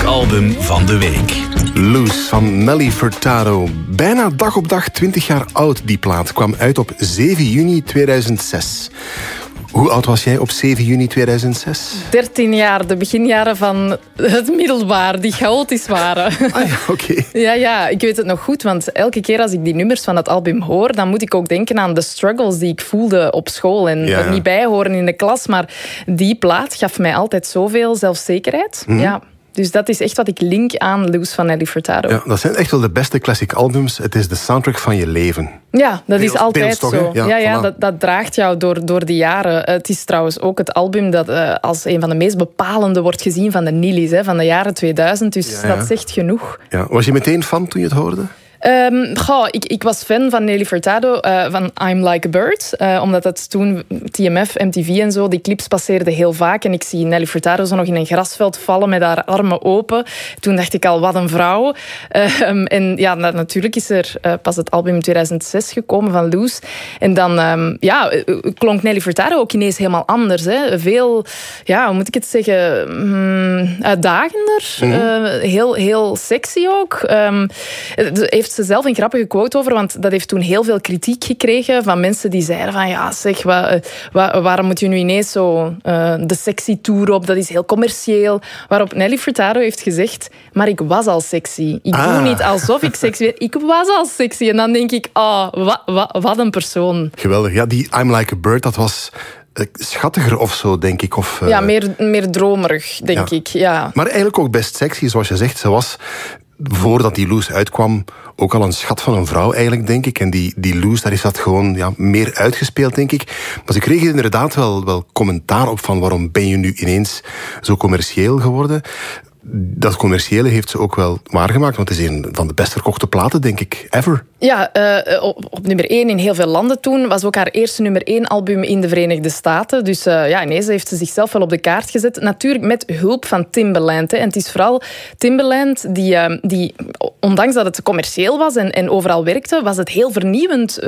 album van de week. Loose van Nelly Furtado. Bijna dag op dag 20 jaar oud, die plaat. Kwam uit op 7 juni 2006. Hoe oud was jij op 7 juni 2006? 13 jaar, de beginjaren van het middelbaar, die chaotisch waren. Ah ja, oké. Ja, ik weet het nog goed, want elke keer als ik die nummers van het album hoor, dan moet ik ook denken aan de struggles die ik voelde op school. En er niet bij horen in de klas, maar die plaat gaf mij altijd zoveel zelfzekerheid. Ja. Dus dat is echt wat ik link aan Loose van Nelly Furtado. Ja, dat zijn echt wel de beste classic albums. Het is de soundtrack van je leven. Ja, dat is altijd toch, zo. Ja, voilà. Dat draagt jou door de jaren. Het is trouwens ook het album dat als een van de meest bepalende wordt gezien van de Nillies, van de jaren 2000. Dus dat zegt genoeg. Ja. Was je meteen fan toen je het hoorde? Ik was fan van Nelly Furtado, van I'm Like a Bird. Omdat het toen TMF, MTV en zo, die clips passeerden heel vaak. En ik zie Nelly Furtado zo nog in een grasveld vallen met haar armen open. Toen dacht ik al, wat een vrouw. En ja, natuurlijk is er pas het album in 2006 gekomen van Loose. En dan klonk Nelly Furtado ook ineens helemaal anders. Hè. Veel, hoe moet ik het zeggen, uitdagender. Heel sexy ook. Heeft ze zelf een grappige quote over, want dat heeft toen heel veel kritiek gekregen van mensen die zeiden van ja zeg, waarom moet je nu ineens zo de sexy tour op, dat is heel commercieel. Waarop Nelly Furtado heeft gezegd, maar ik was al sexy. Ik doe niet alsof ik sexy ben, ik was al sexy. En dan denk ik, wat een persoon. Geweldig. Ja, die I'm Like a Bird, dat was schattiger of zo, denk ik. Of, ja, meer dromerig, denk ik. Ja. Maar eigenlijk ook best sexy, zoals je zegt. Ze was, voordat die Loose uitkwam, ook al een schat van een vrouw eigenlijk, denk ik. En die Loose, daar is dat gewoon meer uitgespeeld, denk ik. Maar ze kregen inderdaad wel commentaar op van waarom ben je nu ineens zo commercieel geworden. Dat commerciële heeft ze ook wel waargemaakt, want het is een van de best verkochte platen, denk ik, ever. Ja, op nummer 1 in heel veel landen toen. Was ook haar eerste nummer 1 album in de Verenigde Staten. Dus ineens heeft ze zichzelf wel op de kaart gezet. Natuurlijk met hulp van Timbaland. Hè. En het is vooral Timbaland die ondanks dat het commercieel was en overal werkte, was het heel vernieuwend